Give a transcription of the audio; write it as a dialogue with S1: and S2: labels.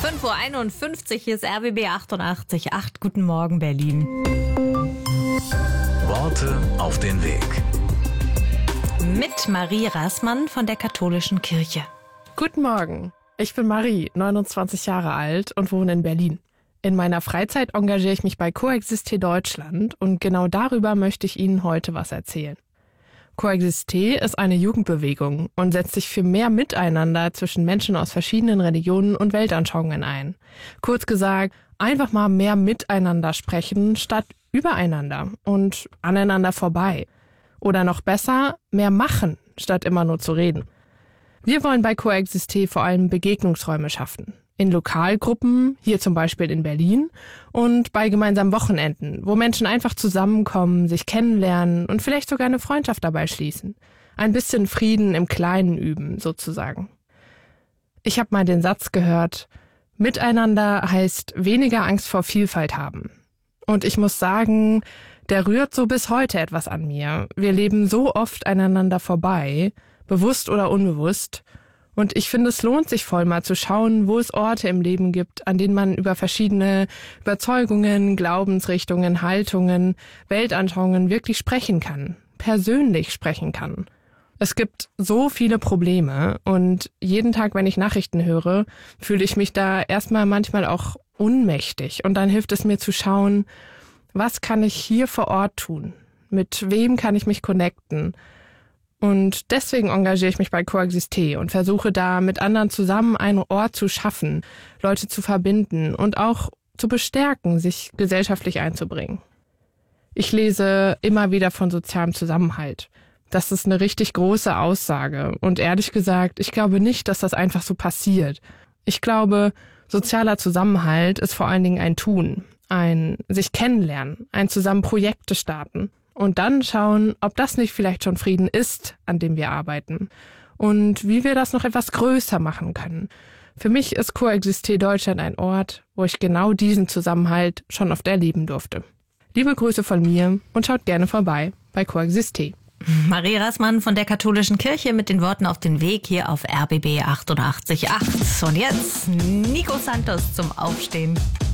S1: 5:51 Uhr, hier ist RBB 88.8. Guten Morgen, Berlin.
S2: Worte auf den Weg.
S1: Mit Marie Raßmann von der Katholischen Kirche.
S3: Guten Morgen. Ich bin Marie, 29 Jahre alt und wohne in Berlin. In meiner Freizeit engagiere ich mich bei Coexiste Deutschland und genau darüber möchte ich Ihnen heute was erzählen. Coexiste ist eine Jugendbewegung und setzt sich für mehr Miteinander zwischen Menschen aus verschiedenen Religionen und Weltanschauungen ein. Kurz gesagt, einfach mal mehr miteinander sprechen statt übereinander und aneinander vorbei. Oder noch besser, mehr machen, statt immer nur zu reden. Wir wollen bei Coexiste vor allem Begegnungsräume schaffen. In Lokalgruppen, hier zum Beispiel in Berlin, und bei gemeinsamen Wochenenden, wo Menschen einfach zusammenkommen, sich kennenlernen und vielleicht sogar eine Freundschaft dabei schließen. Ein bisschen Frieden im Kleinen üben, sozusagen. Ich habe mal den Satz gehört, Miteinander heißt weniger Angst vor Vielfalt haben. Und ich muss sagen, der rührt so bis heute etwas an mir. Wir leben so oft aneinander vorbei, bewusst oder unbewusst. Und ich finde, es lohnt sich voll mal zu schauen, wo es Orte im Leben gibt, an denen man über verschiedene Überzeugungen, Glaubensrichtungen, Haltungen, Weltanschauungen wirklich sprechen kann, persönlich sprechen kann. Es gibt so viele Probleme und jeden Tag, wenn ich Nachrichten höre, fühle ich mich da erstmal manchmal auch ohnmächtig. Und dann hilft es mir zu schauen, was kann ich hier vor Ort tun? Mit wem kann ich mich connecten? Und deswegen engagiere ich mich bei Coexiste und versuche da mit anderen zusammen einen Ort zu schaffen, Leute zu verbinden und auch zu bestärken, sich gesellschaftlich einzubringen. Ich lese immer wieder von sozialem Zusammenhalt. Das ist eine richtig große Aussage. Und ehrlich gesagt, ich glaube nicht, dass das einfach so passiert. Ich glaube, sozialer Zusammenhalt ist vor allen Dingen ein Tun, ein sich kennenlernen, ein zusammen Projekte starten. Und dann schauen, ob das nicht vielleicht schon Frieden ist, an dem wir arbeiten. Und wie wir das noch etwas größer machen können. Für mich ist Coexiste Deutschland ein Ort, wo ich genau diesen Zusammenhalt schon oft erleben durfte. Liebe Grüße von mir und schaut gerne vorbei bei Coexiste.
S1: Marie Raßmann von der Katholischen Kirche mit den Worten auf den Weg hier auf RBB 88.8. Und jetzt Nico Santos zum Aufstehen.